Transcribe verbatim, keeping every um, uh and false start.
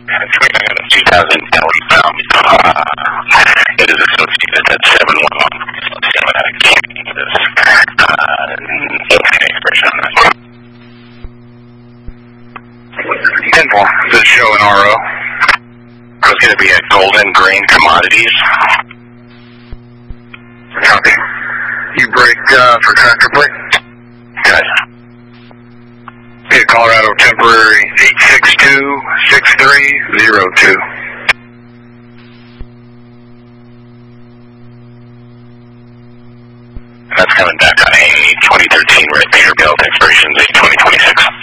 I got a two thousand Ellie uh, it is associated at seven one one. Let's see what that is. Uh, okay, expression on this one. ten four. This is show in R O. It's going to be at Golden Grain Commodities. Copy. You break uh, for tractor plate? Good. Okay, Colorado temporary eight six two six three zero two. That's coming back on a twenty thirteen Red Peterbilt, expirations eight twenty twenty-six.